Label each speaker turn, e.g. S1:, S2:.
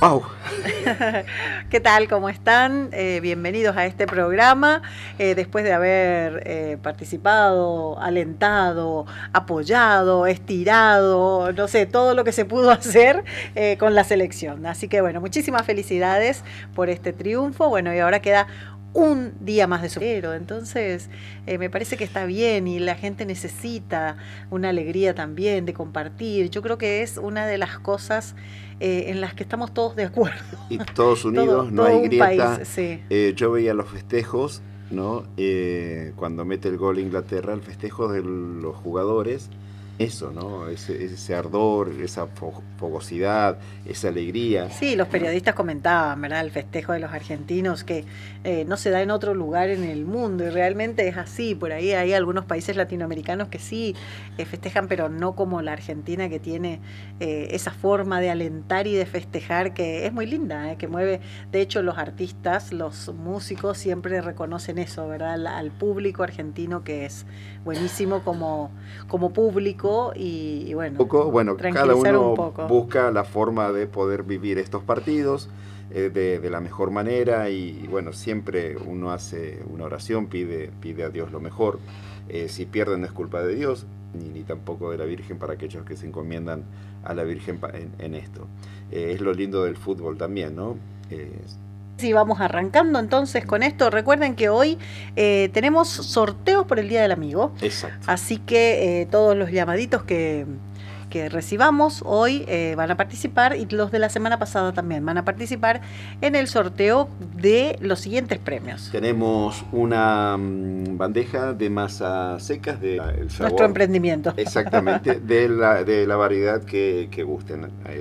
S1: Wow.
S2: ¿Qué tal? ¿Cómo están? Bienvenidos a este programa. Después de haber participado, alentado, apoyado, estirado, no sé, todo lo que se pudo hacer con la selección. Así que bueno, muchísimas felicidades por este triunfo. Bueno, y ahora queda un día más de soltero, entonces me parece que está bien y la gente necesita una alegría también de compartir. Yo creo que es una de las cosas en las que estamos todos de acuerdo.
S1: Y todos
S2: todo,
S1: unidos, no
S2: todo
S1: hay
S2: un país,
S1: grieta.
S2: sí.
S1: Yo veía los festejos, ¿no? Cuando mete el gol Inglaterra, el festejo de los jugadores, eso, ¿no? Ese ardor, esa fogosidad, esa alegría.
S2: Sí, los periodistas comentaban, ¿verdad? El festejo de los argentinos que no se da en otro lugar en el mundo y realmente es así. Por ahí hay algunos países latinoamericanos que sí festejan, pero no como la Argentina que tiene esa forma de alentar y de festejar que es muy linda, que mueve. De hecho, los artistas, los músicos siempre reconocen eso, ¿verdad? Al público argentino que es buenísimo como público y bueno,
S1: Bueno, cada
S2: tranquilizar un
S1: uno
S2: poco.
S1: busca la forma de poder vivir estos partidos de la mejor manera y bueno, siempre uno hace una oración, pide a Dios lo mejor. Si pierden no es culpa de Dios, ni tampoco de la Virgen para aquellos que se encomiendan a la Virgen en esto. Es lo lindo del fútbol también, ¿no?
S2: Sí, vamos arrancando entonces con esto. Recuerden que hoy tenemos sorteos por el Día del Amigo,
S1: Exacto.
S2: así que todos los llamaditos que recibamos hoy van a participar y los de la semana pasada también van a participar en el sorteo de los siguientes premios.
S1: Tenemos una bandeja de masas secas de el sabor.
S2: Nuestro emprendimiento.
S1: Exactamente, de la variedad que gusten.